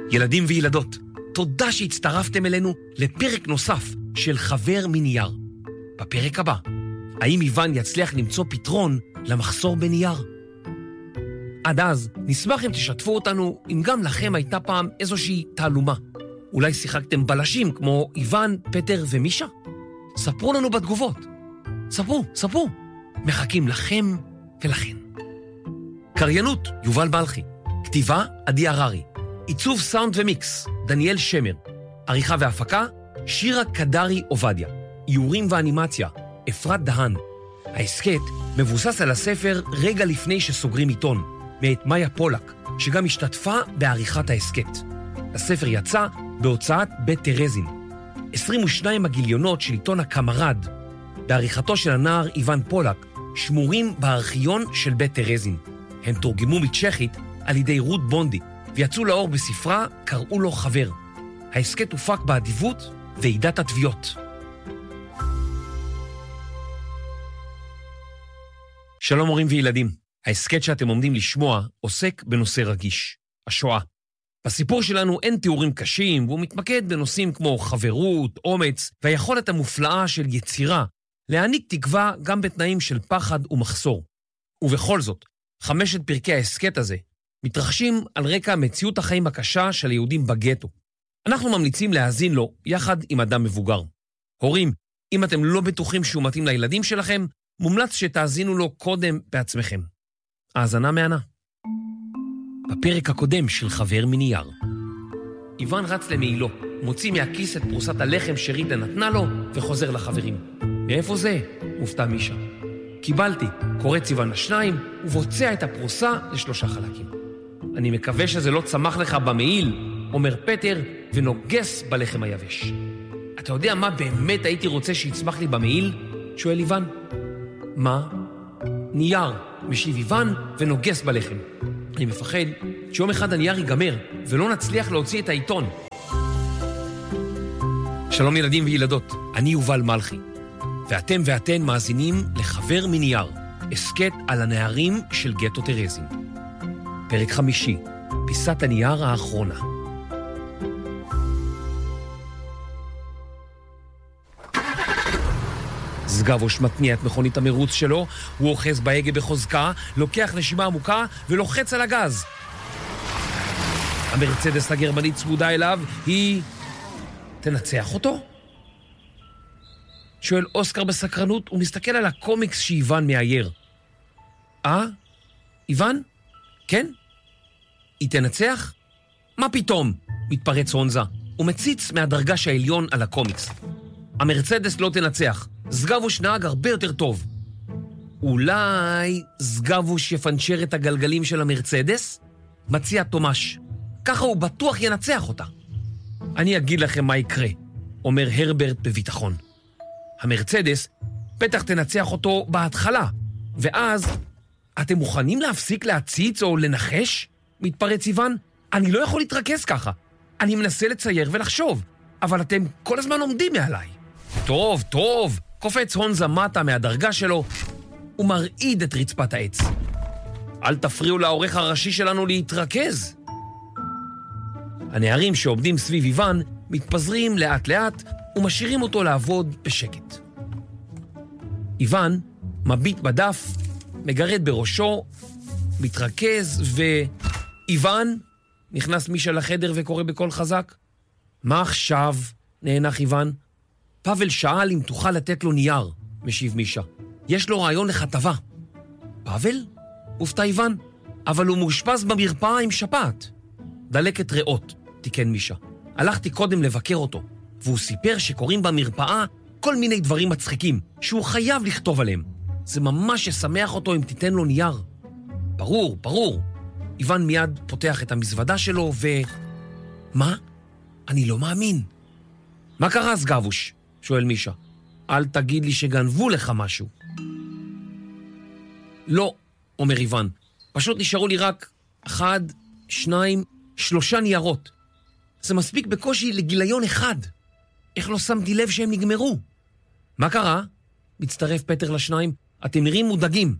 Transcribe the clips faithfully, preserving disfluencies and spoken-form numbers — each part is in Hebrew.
ילדים וילדות, תודה שהצטרפתם אלינו לפרק נוסף של חבר מנייר. בפרק הבא, האם איוון יצליח למצוא פתרון למחסור בנייר? עד אז, נשמח אם תשתפו אותנו אם גם לכם הייתה פעם איזושהי תעלומה. אולי שיחקתם בלשים כמו איוון, פטר ומישה? ספרו לנו בתגובות. ספרו, ספרו. מחכים לכם ולכן. קריינות, יובל מלכי. כתיבה, עדי הררי. עיצוב סאונד ומיקס, דניאל שמר. עריכה והפקה, שירה קדרי עובדיה. איורים ואנימציה, אפרת דהן. העסקט מבוסס על הספר רגע לפני שסוגרים עיתון, מאת מאיה פולק, שגם השתתפה בעריכת העסקט. הספר יצא בהוצאת בית טרזין. עשרים ושתיים הגיליונות של עיתון הקמרד, בעריכתו של הנער איוון פולק, שמורים בארכיון של בית טרזין. הם תורגמו מצ'כית על ידי רות בונדי, ויצאו לאור בספרה קראו לו חבר. העסקט הופק באדיבות ועידת התביעות. שלום הורים וילדים, העסקט שאתם עומדים לשמוע עוסק בנושא רגיש, השואה. בסיפור שלנו אין תיאורים קשים, והוא מתמקד בנושאים כמו חברות, אומץ, והיכולת המופלאה של יצירה, להעניק תקווה גם בתנאים של פחד ומחסור. ובכל זאת, חמשת פרקי העסקט הזה מתרחשים על רקע מציאות החיים הקשה של היהודים בגטו. אנחנו ממליצים להאזין לו יחד עם אדם מבוגר. הורים, אם אתם לא בטוחים שהוא מתאים לילדים שלכם, מומלץ שתאזינו לו קודם בעצמכם. האזנה מענה. בפרק הקודם של חבר מנייר. איוון רץ למעילו, מוציא מהכיס את פרוסת הלחם שריטה נתנה לו וחוזר לחברים. מאיפה זה? מופתע מישה. קיבלתי, קורץ איוון לשניים ובוצע את הפרוסה לשלושה חלקים. אני מקווה שזה לא צמח לך במעיל, אומר פטר ונוגס בלחם היבש. אתה יודע מה באמת הייתי רוצה שיצמח לי במעיל? שואל איוון. מה? נייר, משיב איוון ונוגס בלחם. אני מפחד שיום אחד הנייר ייגמר ולא נצליח להוציא את העיתון. שלום ילדים וילדות, אני יובל מלכי. ואתם ואתן מאזינים לחבר מנייר, הסקט על הנערים של גטו טרזין. פרק חמישי, פיסת הנייר האחרונה. סגבוש מתניע את מכונית המרוץ שלו, הוא אוחז בהגה בחוזקה, לוקח נשימה עמוקה ולוחץ על הגז. המרצדס הגרמנית צמודה אליו, היא תנצח אותו? שואל אוסקר בסקרנות, הוא מסתכל על הקומיקס שאיוון מאייר. אה? איוון? כן? היא תנצח? מה פתאום? מתפרץ הונזה. הוא מציץ מהדרגש העליון על הקומיקס. המרצדס לא תנצח. סגבוש נהג הרבה יותר טוב. אולי סגבוש יפנצ'ר את הגלגלים של המרצדס? מציע תומש. ככה הוא בטוח ינצח אותה. אני אגיד לכם מה יקרה, אומר הרברט בביטחון. המרצדס בטח תנצח אותו בהתחלה, ואז אתם מוכנים להפסיק להציץ או לנחש? מתפרץ איוון. אני לא יכול להתרכז ככה. אני מנסה לצייר ולחשוב, אבל אתם כל הזמן עומדים מעליי. טוב, טוב, קופץ הונזה מטה מהדרגה שלו, ומרעיד את רצפת העץ. אל תפריעו לעורך הראשי שלנו להתרכז. הנערים שעובדים סביב איוון מתפזרים לאט לאט ומשאירים אותו לעבוד בשקט. איוון מביט בדף, מגרד בראשו, מתרכז ו... איוון, נכנס מישה לחדר וקורא בקול חזק. מה עכשיו? נאנח איוון. פאבל שאל אם תוכל לתת לו נייר, משיב מישה. יש לו רעיון לכתבה. פאבל? הופתע איוון. אבל הוא מאושפז במרפאה עם שפעת. דלקת ריאות, תיקן מישה. הלכתי קודם לבקר אותו, והוא סיפר שקוראים במרפאה כל מיני דברים מצחיקים, שהוא חייב לכתוב עליהם. זה ממש ישמח אותו אם תיתן לו נייר. ברור, ברור. איוון מיד פותח את המזוודה שלו ו... מה? אני לא מאמין. מה קרה, סגבוש? שואל מישה. אל תגיד לי שגנבו לך משהו. לא, אומר איוון. פשוט נשארו לי רק אחד, שניים, שלושה ניירות. זה מספיק בקושי לגיליון אחד. איך לא שמתי לב שהם נגמרו? מה קרה? מצטרף פטר לשניים. אתם נראים מודאגים.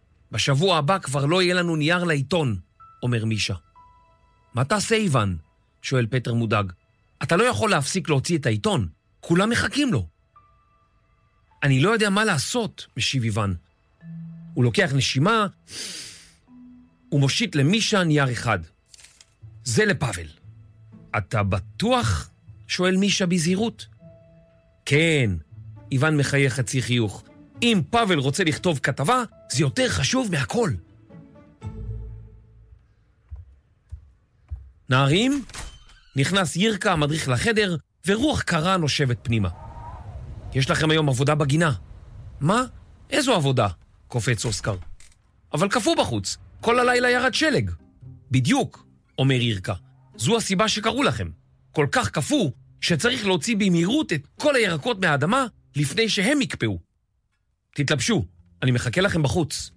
בשבוע הבא כבר לא יהיה לנו נייר לעיתון, אומר מישה. מה תעשה איוון? שואל פטר מודאג. אתה לא יכול להפסיק להוציא את העיתון. כולם מחכים לו. אני לא יודע מה לעשות, משיב איוון. הוא לוקח נשימה, הוא מושיט למישה נייר אחד. זה לפאבל. אתה בטוח? שואל מישה בזהירות. כן, איוון מחייך חצי חיוך. אם פאבל רוצה לכתוב כתבה, זה יותר חשוב מהכל. נערים, נכנס ירקה המדריך לחדר, ורוח קרה נושבת פנימה. יש לכם היום עבודה בגינה. מה? איזו עבודה? קופץ אוסקר. אבל קפוא בחוץ, כל הלילה ירד שלג. בדיוק, אומר ירקה. זו הסיבה שקראו לכם. כל כך קפוא, שצריך להוציא במהירות את כל הירקות מהאדמה לפני שהם יקפאו. תתלבשו, אני מחכה לכם בחוץ.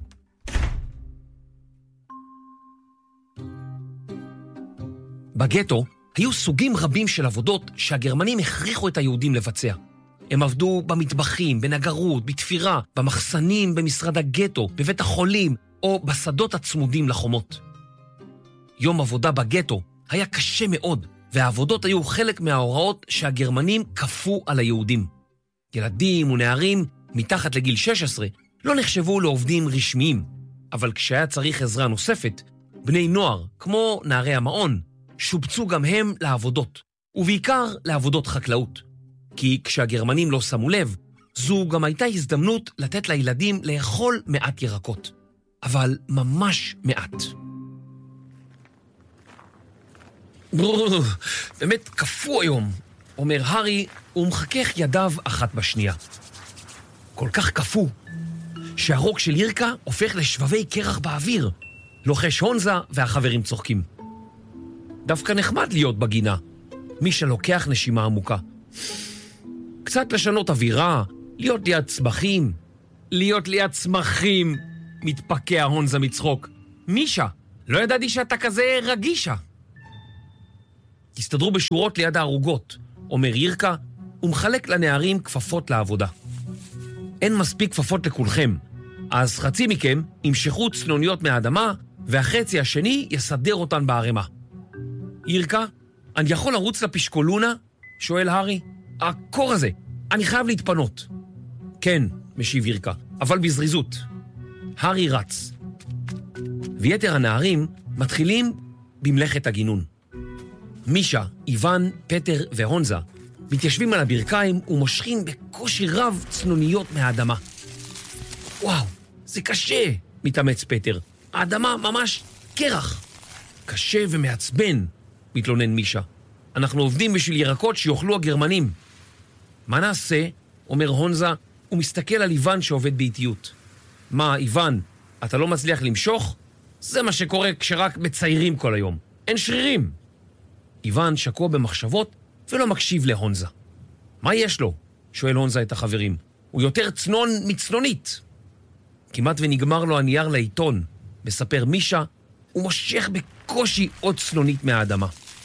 בגטו היו סוגים רבים של עבודות שהגרמנים הכריחו את היהודים לבצע. הם עבדו במטבחים, בנגרות, בתפירה, במחסנים, במשרד הגטו, בבית החולים או בשדות הצמודים לחומות. יום עבודה בגטו היה קשה מאוד, והעבודות היו חלק מההוראות שהגרמנים כפו על היהודים. ילדים ונערים מתחת לגיל שש עשרה לא נחשבו לעובדים רשמיים, אבל כשהיה צריך עזרה נוספת, בני נוער, כמו נערי המעון, שובצו גם הם לעבודות, ובעיקר לעבודות חקלאות. כי כשהגרמנים לא שמו לב, זו גם הייתה הזדמנות לתת לילדים לאכול מעט ירקות. אבל ממש מעט. ברור, באמת קפוא היום, אומר הארי, ומחכך ידיו אחת בשנייה. כל כך קפוא, שהרוק של ירקה הופך לשבבי קרח באוויר. לוחש הונזה והחברים צוחקים. דווקא נחמד להיות בגינה. מישה לוקח נשימה עמוקה. קצת לשנות אווירה, להיות ליד צמחים. להיות ליד צמחים, מתפקע הונזה מצחוק. מישה, לא ידעתי שאתה כזה רגישה. תסתדרו בשורות ליד הערוגות, אומר ירקה, ומחלק לנערים כפפות לעבודה. אין מספיק כפפות לכולכם, אז חצי מכם ימשכו צנוניות מהאדמה, והחצי השני יסדר אותן בערימה. ירקה, אני יכול לרוץ לפשקולונה? שואל הארי. הקור הזה, אני חייב להתפנות. כן, משיב ירקה, אבל בזריזות. הארי רץ. ויתר הנערים מתחילים במלאכת הגינון. מישה, איוון, פטר והונזה מתיישבים על הברכיים ומושכים בקושי רב צנוניות מהאדמה. וואו, זה קשה, מתאמץ פטר. האדמה ממש קרח. קשה ומעצבן, מתלונן מישה. אנחנו עובדים בשביל ירקות שיאכלו הגרמנים. מה נעשה? אומר הונזה, ומסתכל על איוון שעובד באיטיות. מה, איוון, אתה לא מצליח למשוך? זה מה שקורה כשרק מציירים כל היום. אין שרירים. איוון שקוע במחשבות ולא מקשיב להונזה. מה יש לו? שואל הונזה את החברים. הוא יותר צנון מצנונית. כמעט ונגמר לו הנייר לעיתון, מספר מישה, הוא מושך בקושי עוד צנונית מהאדמה.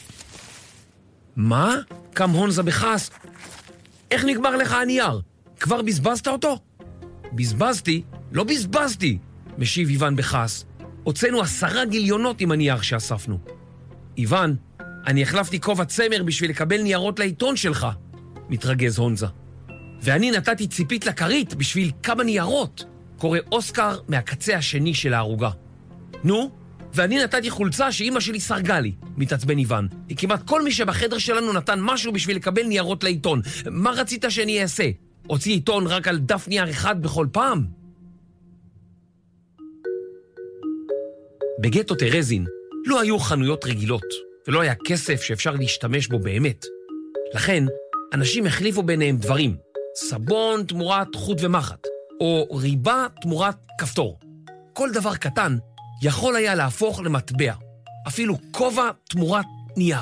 מה? קם הונזה בכעס. איך נגמר לך הנייר? כבר בזבזת אותו? בזבזתי? לא בזבזתי, משיב איוון בכעס. הוצאנו עשרה גיליונות עם הנייר שאספנו. איוון, אני החלפתי כובע צמר בשביל לקבל ניירות לעיתון שלך, מתרגז הונזה. ואני נתתי ציפית לכרית בשביל כמה ניירות, קורא אוסקר מהקצה השני של הערוגה. נו, ואני נתתי חולצה שאמא שלי סרגה לי, מתעצבן איוון. כמעט כל מי שבחדר שלנו נתן משהו בשביל לקבל ניירות לעיתון. מה רצית שאני אעשה? הוציא עיתון רק על דף נייר אחד בכל פעם? בגטו טרזין לא היו חנויות רגילות, ולא היה כסף שאפשר להשתמש בו באמת. לכן, אנשים החליפו ביניהם דברים. סבון תמורת חוט ומחט, או ריבה תמורת כפתור. כל דבר קטן יכול היה להפוך למטבע, אפילו כובע תמורת נייר.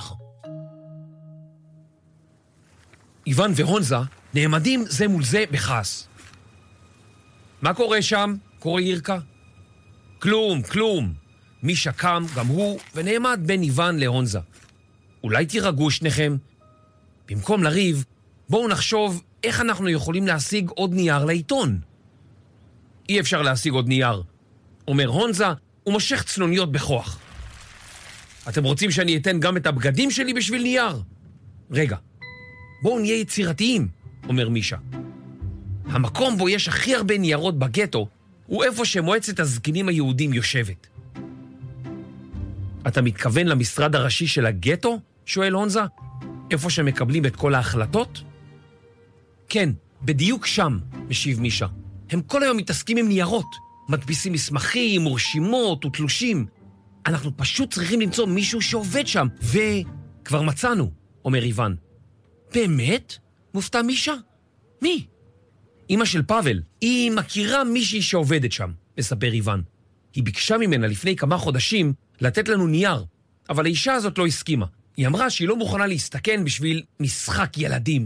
איוון והונזה נעמדים זה מול זה בכעס. מה קורה שם? קורא ירקה. כלום, כלום. מישה קם, גם הוא, ונעמד בין איוון להונזה. אולי תירגעו שניכם? במקום לריב, בואו נחשוב איך אנחנו יכולים להשיג עוד נייר לעיתון. אי אפשר להשיג עוד נייר, אומר הונזה, ומושך צנוניות בכוח. אתם רוצים שאני אתן גם את הבגדים שלי בשביל נייר? רגע, בואו נהיה יצירתיים, אומר מישה. המקום בו יש הכי הרבה ניירות בגטו הוא איפה שמועצת הזקנים היהודים יושבת. אתה מתכוון למשרד הראשי של הגטו? שואל הונזה. איפה שמקבלים את כל ההחלטות? כן, בדיוק שם, משיב מישה. הם כל היום מתעסקים עם ניירות, מדפיסים מסמכים, ורשימות ותלושים. אנחנו פשוט צריכים למצוא מישהו שעובד שם, וכבר מצאנו, אומר איוון. באמת? מופתע מישה? מי? אמא של פאבל, היא מכירה מישהי שעובדת שם, מספר איוון. היא ביקשה ממנה לפני כמה חודשים לתת לנו נייר, אבל האישה הזאת לא הסכימה. היא אמרה שהיא לא מוכנה להסתכן בשביל משחק ילדים.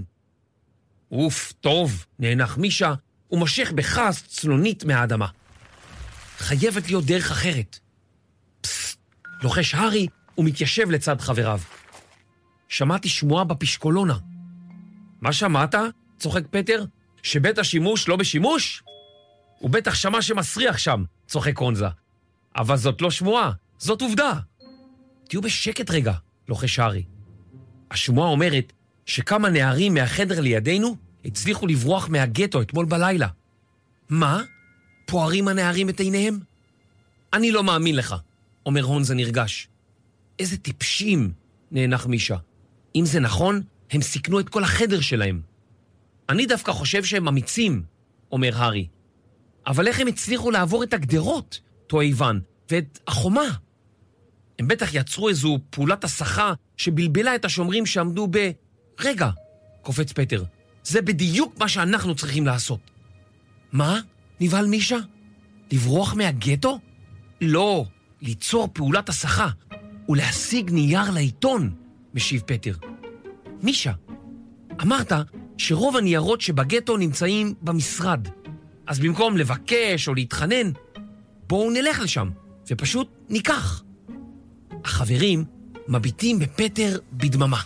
אוף, טוב, נאנח מישה, הוא מושך בכעס צלונית מהאדמה. חייבת להיות דרך אחרת. פסט, לוחש הארי ומתיישב לצד חבריו. שמעתי שמועה בפשקולונה. מה שמעת? צוחק פטר. שבית השימוש לא בשימוש? הוא בטח שמע שמסריח שם, צוחק הונזה. אבל זאת לא שמועה, זאת עובדה. תהיו בשקט רגע, לוחש הארי. השמועה אומרת שכמה נערים מהחדר לידינו הצליחו לברוח מהגטו אתמול בלילה. מה? פוערים הנערים את עיניהם? אני לא מאמין לך, אומר הונזה נרגש. איזה טיפשים, נאנח מישה. אם זה נכון, הם סיכנו את כל החדר שלהם. אני דווקא חושב שהם אמיצים, אומר הארי. אבל איך הם הצליחו לעבור את הגדרות, טועה איוון, ואת החומה? הם בטח יצרו איזו פעולת הסחה שבלבלה את השומרים שעמדו ב... רגע, קופץ פטר, זה בדיוק מה שאנחנו צריכים לעשות. מה? נבהל מישה? לברוח מהגטו? לא, ליצור פעולת הסחה ולהשיג נייר לעיתון, משיב פטר. מישה, אמרת שרוב הניירות שבגטו נמצאים במשרד. אז במקום לבקש או להתחנן, בואו נלך לשם ופשוט ניקח. החברים מביטים בפטר בדממה.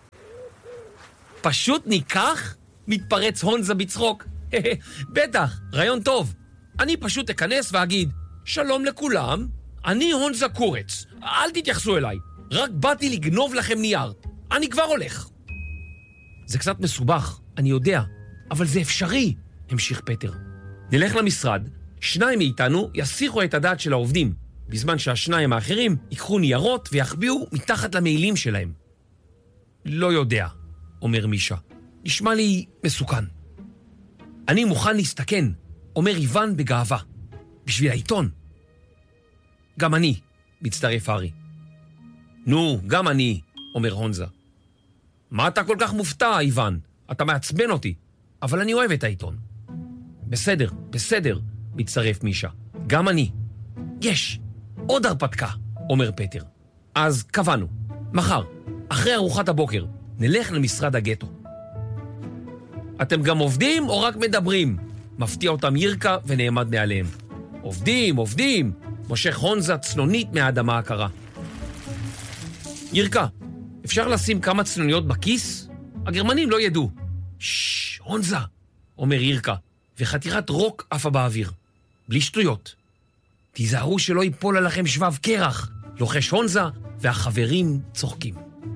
פשוט ניקח? מתפרץ הונזה בצחוק. בטח, רעיון טוב. אני פשוט אכנס ואגיד, שלום לכולם, אני הונזה קורץ, אל תתייחסו אליי, רק באתי לגנוב לכם נייר, אני כבר הולך. זה קצת מסובך, אני יודע, אבל זה אפשרי, המשיך פטר. נלך למשרד, שניים מאיתנו יסיחו את הדעת של העובדים, בזמן שהשניים האחרים ייקחו ניירות ויחביאו מתחת למעילים שלהם. לא יודע, אומר מישה, נשמע לי מסוכן. אני מוכן להסתכן, אומר איוון בגאווה, בשביל העיתון. גם אני, מצטרף הארי. נו, גם אני, אומר הונזה. מה אתה כל כך מופתע, איוון? אתה מעצבן אותי, אבל אני אוהב את העיתון. בסדר, בסדר, מצטרף מישה. גם אני. יש, עוד הרפתקה, אומר פטר. אז קבענו, מחר, אחרי ארוחת הבוקר, נלך למשרד הגטו. אתם גם עובדים או רק מדברים? מפתיע אותם ירקה ונעמד מעליהם. עובדים, עובדים, מושך הונזה צנונית מהאדמה הקרה. ירקה, אפשר לשים כמה צנוניות בכיס? הגרמנים לא ידעו. ששש, הונזה, אומר ירקה, וחתירת רוק עפה באוויר. בלי שטויות. תיזהרו שלא ייפול עליכם שבב קרח, לוחש הונזה, והחברים צוחקים.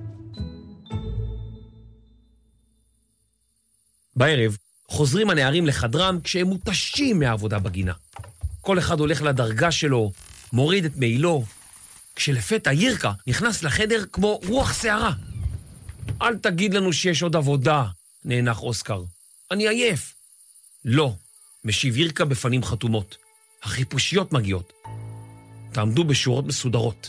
בערב חוזרים הנערים לחדרם כשהם מותשים מהעבודה בגינה. כל אחד הולך לדרגה שלו, מוריד את מעילו, כשלפתע ירקה נכנס לחדר כמו רוח שערה. אל תגיד לנו שיש עוד עבודה, נאנח אוסקר. אני עייף. לא, משיב ירקה בפנים חתומות. החיפושיות מגיעות. תעמדו בשורות מסודרות.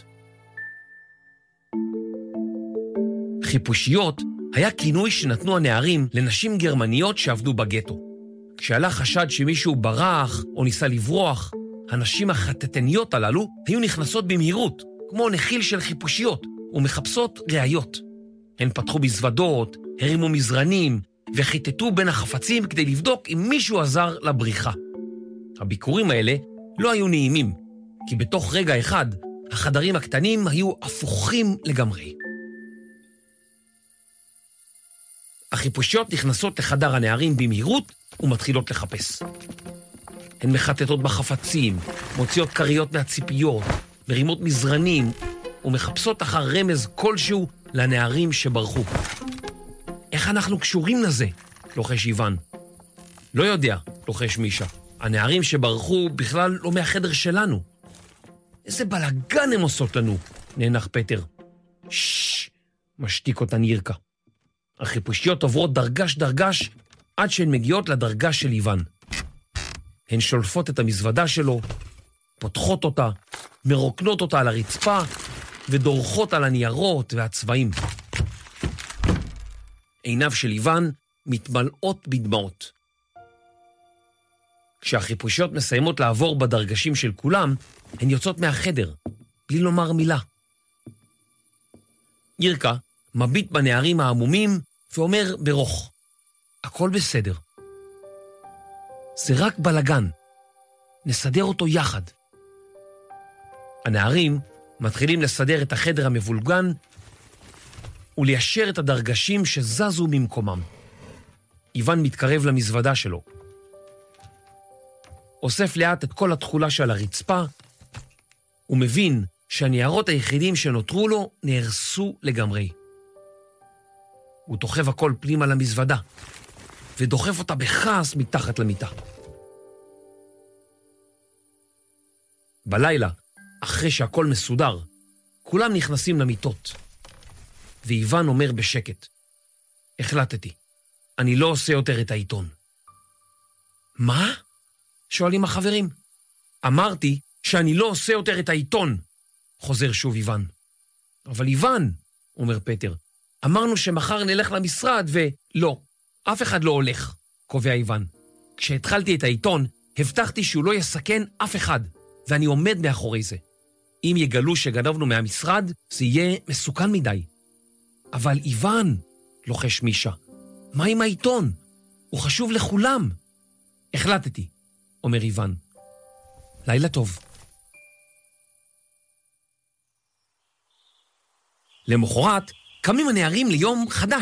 חיפושיות היה כינוי שנתנו הנערים לנשים גרמניות שעבדו בגטו. כשעלה חשד שמישהו ברח או ניסה לברוח, הנשים החטטניות הללו היו נכנסות במהירות, כמו נחיל של חיפושיות, ומחפשות ראיות. הן פתחו בזוודות, הרימו מזרנים, וחיטטו בין החפצים כדי לבדוק אם מישהו עזר לבריחה. הביקורים האלה לא היו נעימים, כי בתוך רגע אחד, החדרים הקטנים היו הפוכים לגמרי. החיפושיות נכנסות לחדר הנערים במהירות ומתחילות לחפש. הן מחטטות בחפצים, מוציאות קריות מהציפיות, מרימות מזרנים ומחפשות אחר רמז כלשהו לנערים שברחו. איך אנחנו קשורים לזה? לוחש איוון. לא יודע, לוחש מישה. הנערים שברחו בכלל לא מהחדר שלנו. איזה בלגן הם עושות לנו, נאנח פטר. ששש, משתיק אותן ירקה. החיפושיות עוברות דרגש דרגש עד שהן מגיעות לדרגה של איוון. הן שולפות את המזוודה שלו, פותחות אותה, מרוקנות אותה על הרצפה ודורכות על הניירות והצבעים. עיניו של איוון מתמלאות בדמעות. כשהחיפושיות מסיימות לעבור בדרגשים של כולם, הן יוצאות מהחדר, בלי לומר מילה. ירקה מביט בנערים העמומים ואומר ברוך, הכל בסדר. זה רק בלגן, נסדר אותו יחד. הנערים מתחילים לסדר את החדר המבולגן וליישר את הדרגשים שזזו ממקומם. איוון מתקרב למזוודה שלו. אוסף לאט את כל התכולה שעל הרצפה, ומבין שהניירות היחידים שנותרו לו נהרסו לגמרי. הוא דוחף הכל פנימה למזוודה, ודוחף אותה בכעס מתחת למיטה. בלילה, אחרי שהכל מסודר, כולם נכנסים למיטות. ואיוון אומר בשקט, החלטתי, אני לא עושה יותר את העיתון. מה? שואלים החברים. אמרתי שאני לא עושה יותר את העיתון, חוזר שוב איוון. אבל איוון, אומר פטר, אמרנו שמחר נלך למשרד ולא, אף אחד לא הולך, קובע איוון. כשהתחלתי את העיתון, הבטחתי שהוא לא יסכן אף אחד, ואני עומד מאחורי זה. אם יגלו שגנבנו מהמשרד, זה יהיה מסוכן מדי. אבל איוון, לוחש מישה, מה עם העיתון? הוא חשוב לכולם. החלטתי, אומר איוון. לילה טוב. למחרת, קמים הנערים ליום חדש.